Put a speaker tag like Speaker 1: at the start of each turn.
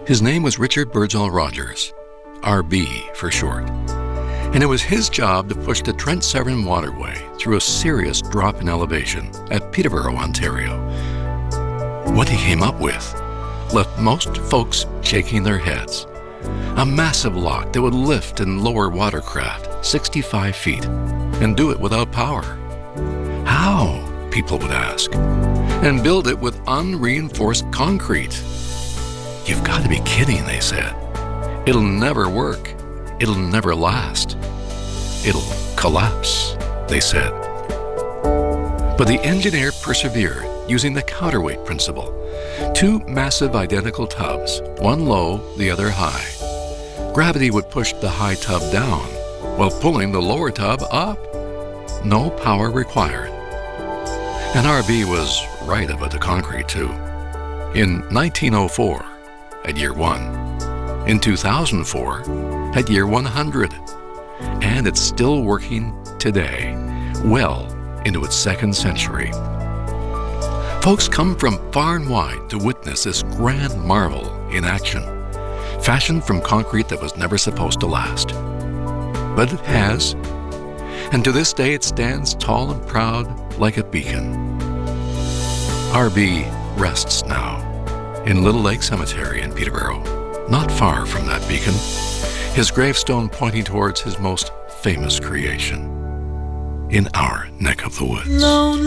Speaker 1: His name was Richard Birdsall Rogers, RB for short. And it was his job to push the Trent Severn Waterway through a serious drop in elevation at Peterborough, Ontario. What he came up with left most folks shaking their heads. A massive lock that would lift and lower watercraft 65 feet and do it without power. How, people would ask, and build it with unreinforced concrete. You've got to be kidding, they said. It'll never work. It'll never last. It'll collapse, they said. But the engineer persevered using the counterweight principle. Two massive identical tubs, one low, the other high. Gravity would push the high tub down while pulling the lower tub up. No power required. And RB was right about the concrete, too. In 1904, at year one. In 2004, at year 100. And it's still working today, well into its second century. Folks come from far and wide to witness this grand marvel in action, fashioned from concrete that was never supposed to last. But it has, and to this day it stands tall and proud like a beacon. RB rests now in Little Lake Cemetery in Peterborough, not far from that beacon, his gravestone pointing towards his most famous creation in our neck of the woods.